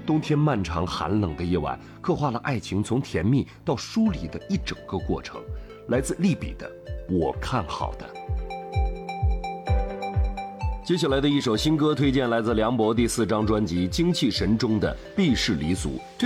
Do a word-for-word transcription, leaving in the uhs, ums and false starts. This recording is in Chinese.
冬天漫长寒冷的夜晚，刻画了爱情从甜蜜到疏离的一整个过程。来自利比的《我看好的》。接下来的一首新歌推荐来自梁博第四张专辑《精气神》中的《避世离俗》。